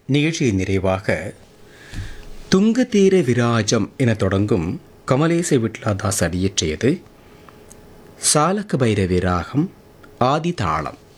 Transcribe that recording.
நிகழ்ச்சியின் நிறைவாக துங்கதீர விராஜம் என தொடங்கும் கமலேச விட்லாதாஸ் இயற்றியது சாலக்க பைரவி ராகம் ஆதி தாளம்.